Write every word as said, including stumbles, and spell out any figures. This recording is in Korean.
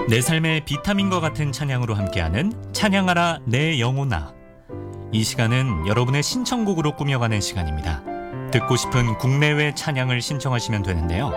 내 삶의 비타민과 같은 찬양으로 함께하는 찬양하라 내 영혼아. 이 시간은 여러분의 신청곡으로 꾸며가는 시간입니다. 듣고 싶은 국내외 찬양을 신청하시면 되는데요.